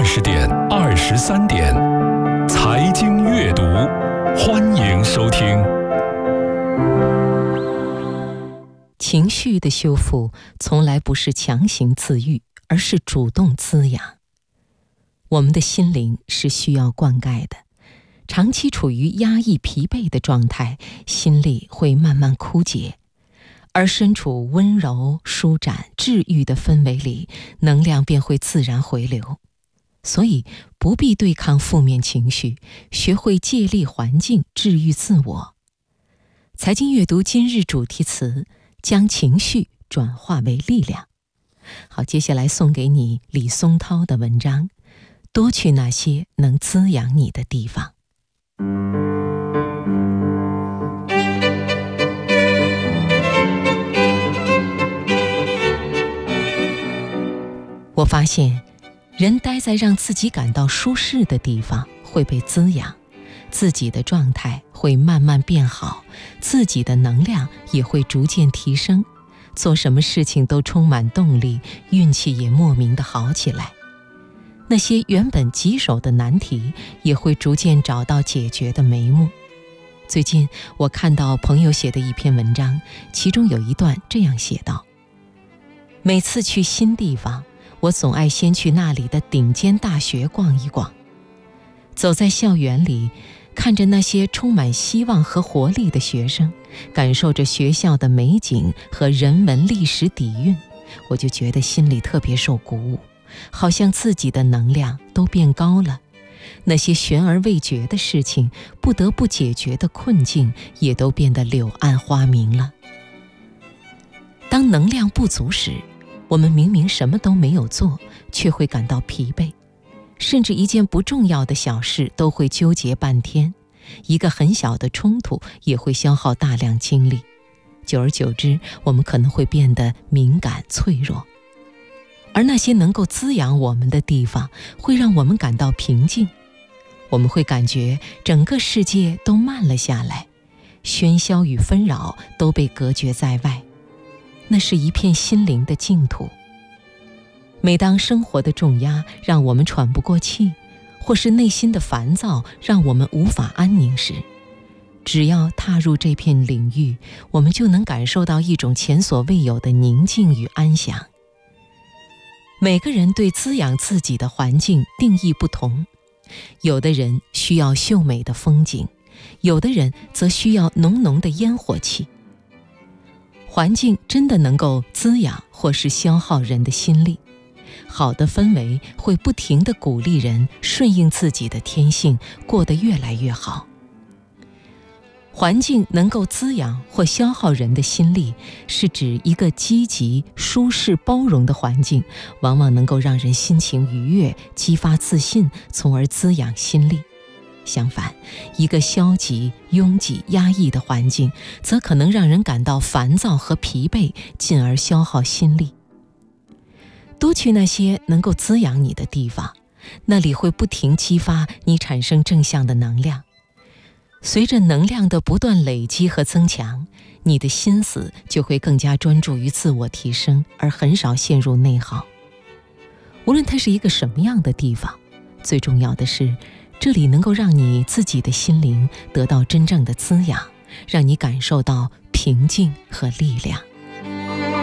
20点、23点，财经阅读，欢迎收听。 情绪的修复从来不是强行自愈，而是主动滋养。我们的心灵是需要灌溉的，长期处于压抑疲惫的状态，心力会慢慢枯竭，而身处温柔、舒展、治愈的氛围里，能量便会自然回流。所以不必对抗负面情绪，学会借力环境治愈自我。财经阅读今日主题词：将情绪转化为力量。好，接下来送给你李松涛的文章：多去那些能滋养你的地方。我发现，人待在让自己感到舒适的地方会被滋养，自己的状态会慢慢变好，自己的能量也会逐渐提升，做什么事情都充满动力，运气也莫名的好起来。那些原本棘手的难题也会逐渐找到解决的眉目。最近我看到朋友写的一篇文章，其中有一段这样写道：每次去新地方，我总爱先去那里的顶尖大学逛一逛，走在校园里，看着那些充满希望和活力的学生，感受着学校的美景和人文历史底蕴，我就觉得心里特别受鼓舞，好像自己的能量都变高了，那些悬而未决的事情，不得不解决的困境，也都变得柳暗花明了。当能量不足时，我们明明什么都没有做，却会感到疲惫，甚至一件不重要的小事都会纠结半天，一个很小的冲突也会消耗大量精力。久而久之，我们可能会变得敏感脆弱。而那些能够滋养我们的地方，会让我们感到平静。我们会感觉整个世界都慢了下来，喧嚣与纷扰都被隔绝在外，那是一片心灵的净土。每当生活的重压让我们喘不过气，或是内心的烦躁让我们无法安宁时，只要踏入这片领域，我们就能感受到一种前所未有的宁静与安详。每个人对滋养自己的环境定义不同，有的人需要秀美的风景，有的人则需要浓浓的烟火气。环境真的能够滋养或是消耗人的心力，好的氛围会不停地鼓励人顺应自己的天性，过得越来越好。环境能够滋养或消耗人的心力，是指一个积极、舒适、包容的环境，往往能够让人心情愉悦，激发自信，从而滋养心力。相反，一个消极、拥挤、压抑的环境，则可能让人感到烦躁和疲惫，进而消耗心力。多去那些能够滋养你的地方，那里会不停激发你产生正向的能量。随着能量的不断累积和增强，你的心思就会更加专注于自我提升，而很少陷入内耗。无论它是一个什么样的地方，最重要的是，这里能够让你自己的心灵得到真正的滋养，让你感受到平静和力量。